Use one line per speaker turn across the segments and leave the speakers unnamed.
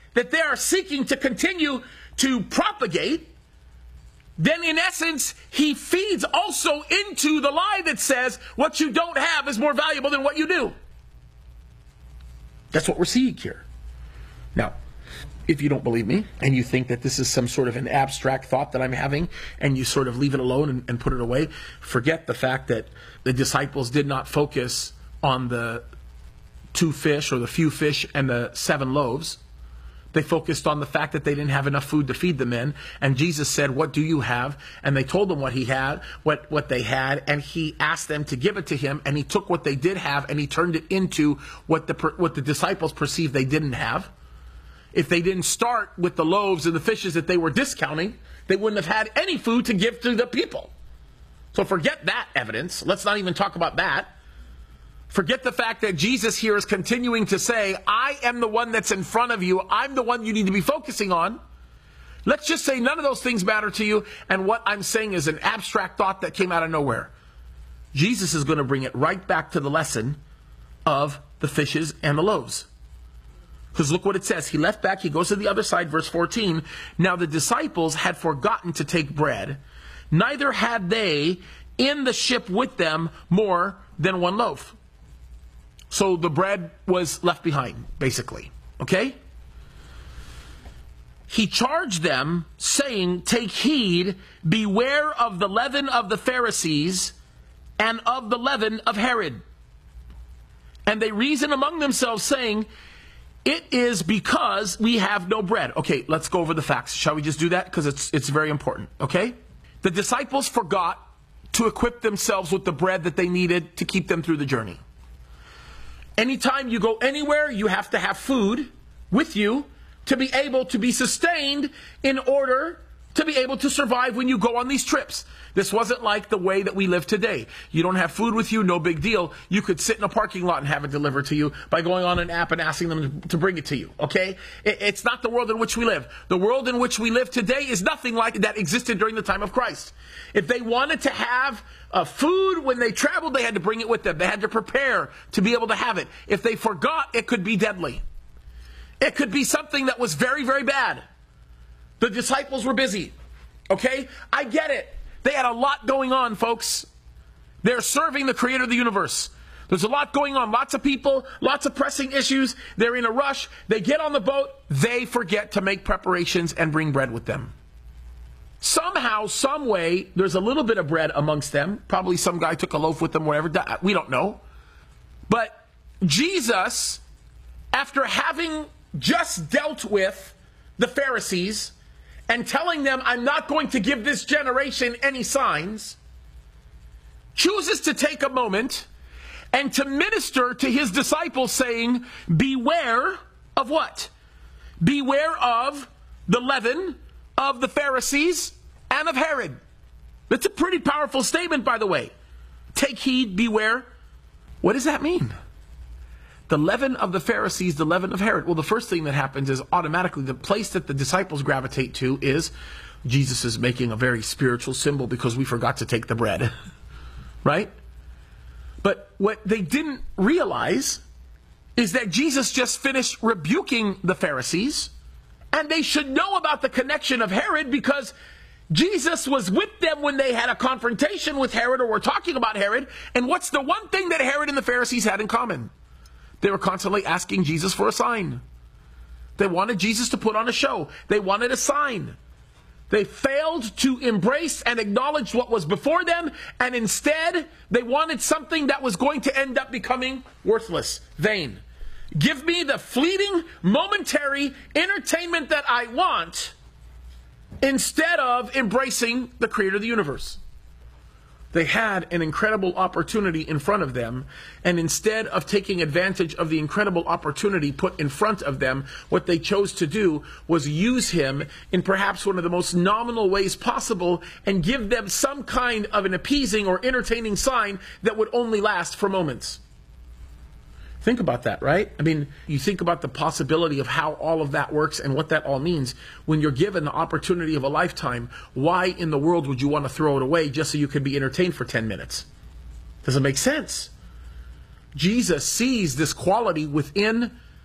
that they are seeking to continue to propagate, then in essence, he feeds also into the lie that says what you don't have is more valuable than what you do. That's what we're seeing here. Now, if you don't believe me, and you think that this is some sort of an abstract thought that I'm having, and you sort of leave it alone and put it away, forget the fact that the disciples did not focus on the 2 fish or the few fish and the 7 loaves. They focused on the fact that they didn't have enough food to feed the men. And Jesus said, what do you have? And they told him what he had, what they had. And he asked them to give it to him. And he took what they did have and he turned it into what the disciples perceived they didn't have. If they didn't start with the loaves and the fishes that they were discounting, they wouldn't have had any food to give to the people. So forget that evidence. Let's not even talk about that. Forget the fact that Jesus here is continuing to say, I am the one that's in front of you. I'm the one you need to be focusing on. Let's just say none of those things matter to you. And what I'm saying is an abstract thought that came out of nowhere. Jesus is going to bring it right back to the lesson of the fishes and the loaves. Because look what it says. He left back, he goes to the other side, verse 14. Now the disciples had forgotten to take bread. Neither had they in the ship with them more than 1 loaf. So the bread was left behind, basically. Okay? He charged them, saying, take heed, beware of the leaven of the Pharisees and of the leaven of Herod. And they reason among themselves, saying, it is because we have no bread. Okay, let's go over the facts. Shall we just do that? Because it's very important, okay? The disciples forgot to equip themselves with the bread that they needed to keep them through the journey. Anytime you go anywhere, you have to have food with you to be able to be sustained in order to be able to survive when you go on these trips. This wasn't like the way that we live today. You don't have food with you, no big deal. You could sit in a parking lot and have it delivered to you by going on an app and asking them to bring it to you, okay? It's not the world in which we live. The world in which we live today is nothing like that existed during the time of Christ. If they wanted to have food when they traveled, they had to bring it with them. They had to prepare to be able to have it. If they forgot, it could be deadly. It could be something that was very, very bad. The disciples were busy, okay? I get it. They had a lot going on, folks. They're serving the creator of the universe. There's a lot going on. Lots of people, lots of pressing issues. They're in a rush. They get on the boat. They forget to make preparations and bring bread with them. Somehow, some way, there's a little bit of bread amongst them. Probably some guy took a loaf with them, whatever. We don't know. But Jesus, after having just dealt with the Pharisees and telling them, I'm not going to give this generation any signs, chooses to take a moment and to minister to his disciples, saying, beware of what? Beware of the leaven of the Pharisees and of Herod. That's a pretty powerful statement, by the way. Take heed, beware. What does that mean? The leaven of the Pharisees, the leaven of Herod. Well, the first thing that happens is automatically the place that the disciples gravitate to is Jesus is making a very spiritual symbol because we forgot to take the bread. Right? But what they didn't realize is that Jesus just finished rebuking the Pharisees, and they should know about the connection of Herod because Jesus was with them when they had a confrontation with Herod, or were talking about Herod. And what's the one thing that Herod and the Pharisees had in common? They were constantly asking Jesus for a sign. They wanted Jesus to put on a show. They wanted a sign. They failed to embrace and acknowledge what was before them, and instead they wanted something that was going to end up becoming worthless, vain. Give me the fleeting, momentary entertainment that I want instead of embracing the creator of the universe. They had an incredible opportunity in front of them, and instead of taking advantage of the incredible opportunity put in front of them, what they chose to do was use him in perhaps one of the most nominal ways possible and give them some kind of an appeasing or entertaining sign that would only last for moments. Think about that, right? I mean, you think about the possibility of how all of that works and what that all means. When you're given the opportunity of a lifetime, why in the world would you want to throw it away just so you could be entertained for 10 minutes? Doesn't make sense. Jesus sees this quality within the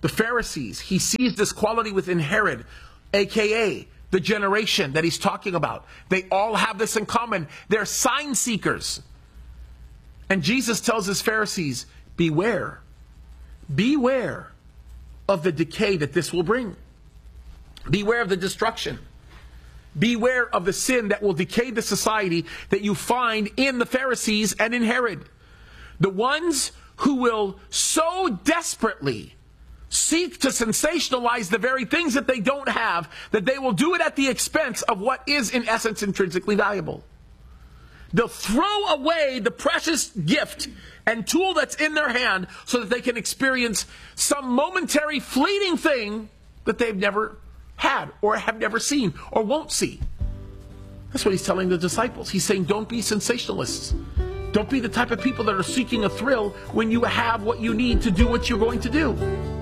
The Pharisees, he sees this quality within Herod, aka the generation that he's talking about. They all have this in common. They're sign seekers. And Jesus tells his Pharisees, beware. Beware of the decay that this will bring. Beware of the destruction. Beware of the sin that will decay the society that you find in the Pharisees and in Herod. The ones who will so desperately seek to sensationalize the very things that they don't have, that they will do it at the expense of what is in essence intrinsically valuable. They'll throw away the precious gift and tool that's in their hand so that they can experience some momentary fleeting thing that they've never had or have never seen or won't see. That's what he's telling the disciples. He's saying, don't be sensationalists. Don't be the type of people that are seeking a thrill when you have what you need to do what you're going to do.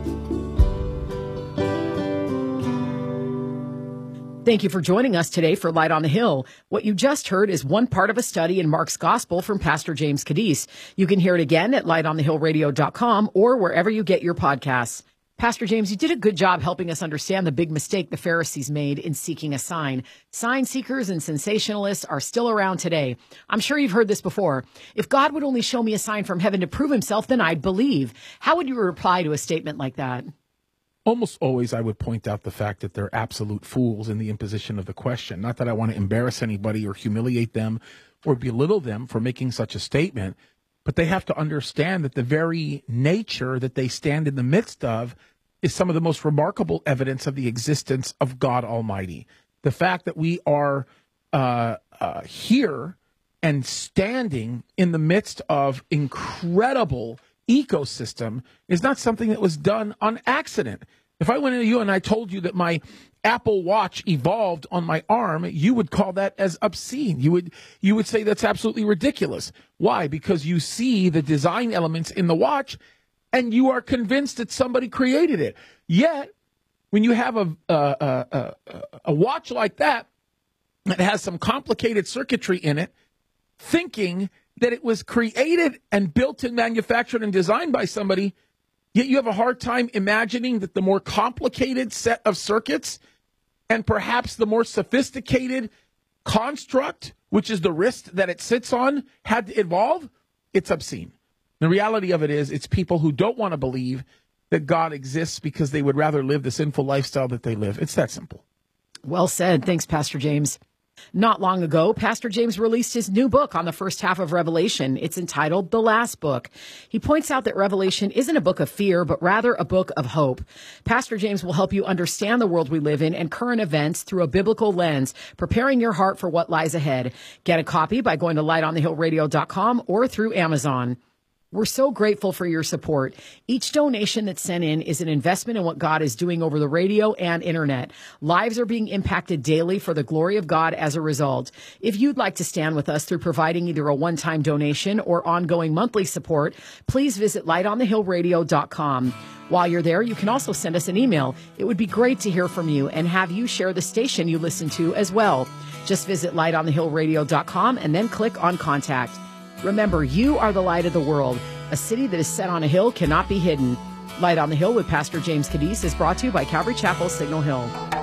Thank you for joining us today for Light on the Hill. What you just heard is one part of a study in Mark's Gospel from Pastor James Cadiz. You can hear it again at lightonthehillradio.com or wherever you get your podcasts. Pastor James, you did a good job helping us understand the big mistake the Pharisees made in seeking a sign. Sign seekers and sensationalists are still around today. I'm sure you've heard this before. If God would only show me a sign from heaven to prove himself, then I'd believe. How would you reply to a statement like that?
Almost always I would point out the fact that they're absolute fools in the imposition of the question. Not that I want to embarrass anybody or humiliate them or belittle them for making such a statement, but they have to understand that the very nature that they stand in the midst of is some of the most remarkable evidence of the existence of God Almighty. The fact that we are here and standing in the midst of incredible ecosystem is not something that was done on accident. If I went into you and I told you that my Apple Watch evolved on my arm, you would call that as obscene. You would say that's absolutely ridiculous. Why? Because you see the design elements in the watch and you are convinced that somebody created it. Yet, when you have a watch like that has some complicated circuitry in it, thinking that it was created and built and manufactured and designed by somebody, yet you have a hard time imagining that the more complicated set of circuits and perhaps the more sophisticated construct, which is the wrist that it sits on, had to evolve. It's obscene. The reality of it is it's people who don't want to believe that God exists because they would rather live the sinful lifestyle that they live. It's that simple.
Well said. Thanks, Pastor James. Not long ago, Pastor James released his new book on the first half of Revelation. It's entitled The Last Book. He points out that Revelation isn't a book of fear, but rather a book of hope. Pastor James will help you understand the world we live in and current events through a biblical lens, preparing your heart for what lies ahead. Get a copy by going to lightonthehillradio.com or through Amazon. We're so grateful for your support. Each donation that's sent in is an investment in what God is doing over the radio and internet. Lives are being impacted daily for the glory of God as a result. If you'd like to stand with us through providing either a one-time donation or ongoing monthly support, please visit lightonthehillradio.com. While you're there, you can also send us an email. It would be great to hear from you and have you share the station you listen to as well. Just visit lightonthehillradio.com and then click on Contact. Remember, you are the light of the world. A city that is set on a hill cannot be hidden. Light on the Hill with Pastor James Cadiz is brought to you by Calvary Chapel, Signal Hill.